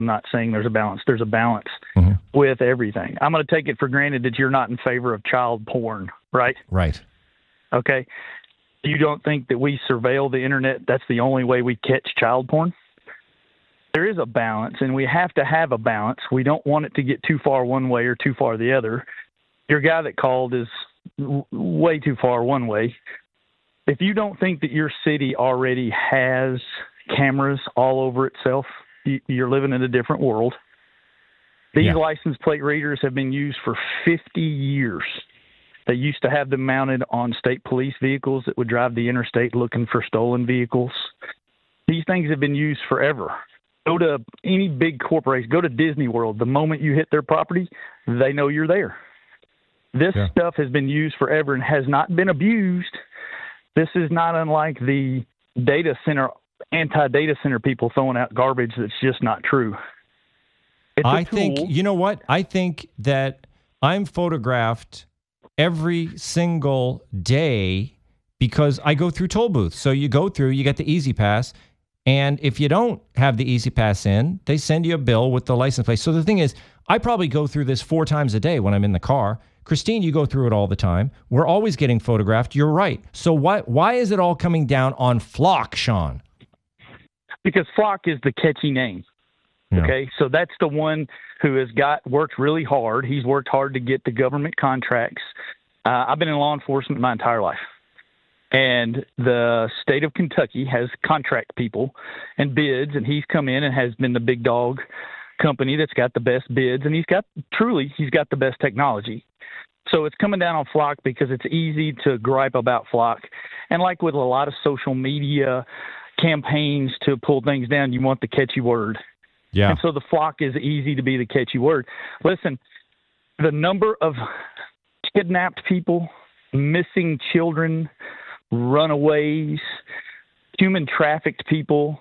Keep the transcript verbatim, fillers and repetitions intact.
I'm not saying there's a balance. There's a balance mm-hmm. with everything. I'm going to take it for granted that you're not in favor of child porn, right? Right. Okay. You don't think that we surveil the internet, that's the only way we catch child porn? There is a balance, and we have to have a balance. We don't want it to get too far one way or too far the other. Your guy that called is w- way too far one way. If you don't think that your city already has cameras all over itself, you, you're living in a different world. These Yeah. license plate readers have been used for fifty years. They used to have them mounted on state police vehicles that would drive the interstate looking for stolen vehicles. These things have been used forever. Go to any big corporation, go to Disney World. The moment you hit their property, they know you're there. This Yeah. stuff has been used forever and has not been abused. This is not unlike the data center, anti-data center people throwing out garbage that's just not true. It's I a tool. think, you know what? I think that I'm photographed every single day because I go through toll booths. So you go through, you get the Easy Pass, and if you don't have the Easy Pass in, they send you a bill with the license plate. So the thing is, I probably go through this four times a day when I'm in the car. Christine, you go through it all the time. We're always getting photographed. You're right. So why why is it all coming down on Flock, Sean? Because Flock is the catchy name. Yeah. Okay, so that's the one who has got worked really hard. He's worked hard to get the government contracts. Uh, I've been in law enforcement my entire life. And the state of Kentucky has contract people and bids, and he's come in and has been the big dog company that's got the best bids, and he's got, truly, he's got the best technology. So it's coming down on Flock because it's easy to gripe about Flock. And like with a lot of social media campaigns to pull things down, you want the catchy word. Yeah. And so the Flock is easy to be the catchy word. Listen, the number of kidnapped people, missing children, runaways, human trafficked people